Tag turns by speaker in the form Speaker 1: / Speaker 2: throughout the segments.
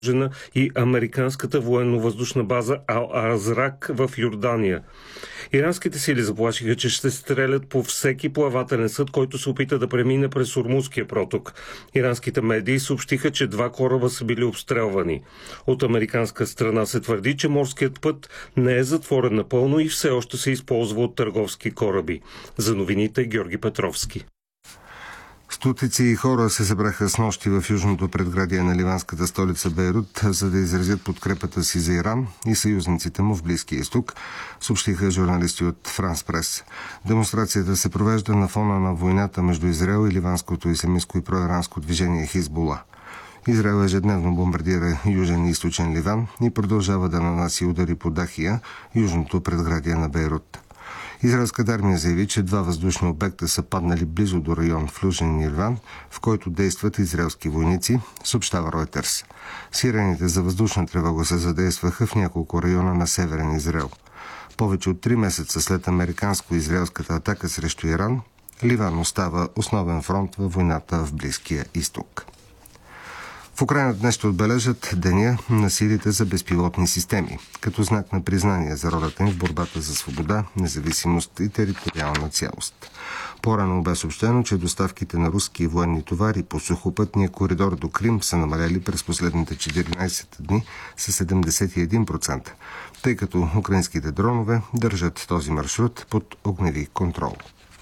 Speaker 1: и американската военно-въздушна база Ал-Азрак в Йордания. Иранските сили заплашиха, че ще стрелят по всеки плавателен съд, който се опита да премине през Ормузския проток. Иранските медии съобщиха, че 2 кораба са били обстрелвани. От американска страна се твърди, че морският път не е затворен напълно и все още се използва от търговски кораби. За новините Георги Петровски.
Speaker 2: Стотици хора се събраха снощи в южното предградие на ливанската столица Бейрут, за да изразят подкрепата си за Иран и съюзниците му в Близкия изток, съобщиха журналисти от Франс Прес. Демонстрацията се провежда на фона на войната между Израел и ливанското ислямистко и проиранско движение Хизбула. Израел ежедневно бомбардира южен и източен Ливан и продължава да нанаси удари по Дахия, южното предградие на Бейрут. Израелската армия заяви, че 2 въздушни обекта са паднали близо до район в Южен Ливан, в който действат израелски войници, съобщава Reuters. Сирените за въздушна тревога се задействаха в няколко района на северен Израел. Повече от 3 месеца след американско-израелската атака срещу Иран, Ливан остава основен фронт във войната в Близкия изток. В Украйна днес ще отбележат Деня на силите за безпилотни системи, като знак на признание за ролята им в борбата за свобода, независимост и териториална цялост. По-рано бе съобщено, че доставките на руски военни товари по сухопътния коридор до Крим са намалели през последните 14 дни с 71%, тъй като украинските дронове държат този маршрут под огневи контрол.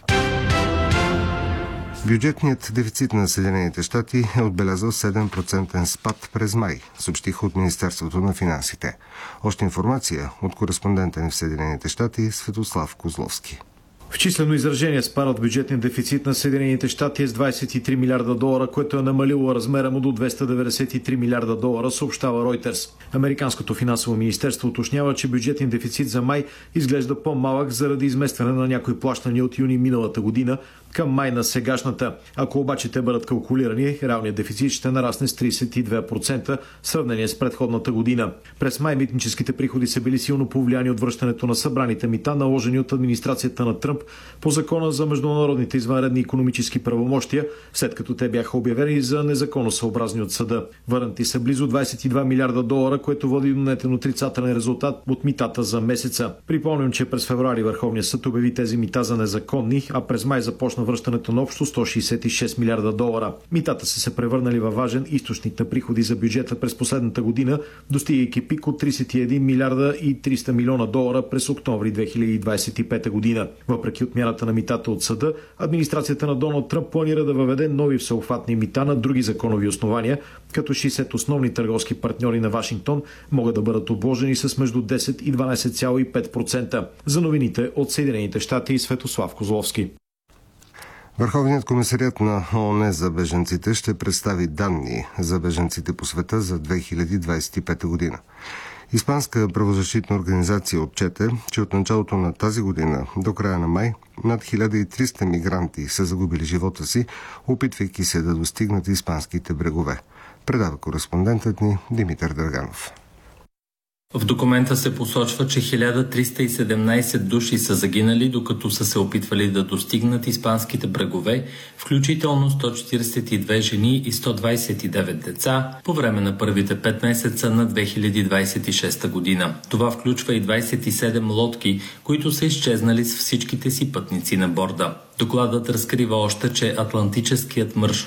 Speaker 2: Бюджетният дефицит на Съединените щати е отбелязал 7% спад през май, съобщиха от Министерството на финансите. Още информация от кореспондента ни в Съединените щати Светослав Козловски.
Speaker 3: В числено изражение спадът бюджетния дефицит на Съединените щати е с 23 милиарда долара, което е намалило размера му до 293 милиарда долара, съобщава Reuters. Американското финансово министерство уточнява, че бюджетният дефицит за май изглежда по-малък заради изместване на някои плащания от юни миналата година към май на сегашната. Ако обаче те бъдат калкулирани, реалният дефицит ще нарасне с 32% в сравнение с предходната година. През май митническите приходи са били силно повлияни от връщането на събраните мита, наложени от администрацията на Тръмп по закона за международните извънредни икономически правомощия, след като те бяха обявени за незаконосъобразни от съда. Върнати са близо 22 милиарда долара, което води до нетен отрицателен резултат от митата за месеца. Припомням, че през февруари Върховният съд обяви тези мита за незаконни, а през май започна връщането на общо 166 милиарда долара. Митата са се превърнали във важен източник на приходи за бюджета през последната година, достигайки пик от 31 милиарда и 300 милиона долара през октомври 2025 година. Въпреки отмяната на митата от съда, администрацията на Доналд Тръмп планира да въведе нови всеобхватни мита на други законови основания, като 60 основни търговски партньори на Вашингтон могат да бъдат обложени с между 10 и 12,5%. За новините от Съединените щати и Светослав Козловски.
Speaker 2: Върховният комисариат на ООН за бежанците ще представи данни за бежанците по света за 2025 година. Испанска правозащитна организация отчете, че от началото на тази година до края на май над 1300 мигранти са загубили живота си, опитвайки се да достигнат испанските брегове. Предава кореспондентът ни Димитър Драганов.
Speaker 4: В документа се посочва, че 1317 души са загинали, докато са се опитвали да достигнат испанските брегове, включително 142 жени и 129 деца по време на първите 5 месеца на 2026 година. Това включва и 27 лодки, които са изчезнали с всичките си пътници на борда. Докладът разкрива още, че Атлантическият маршрут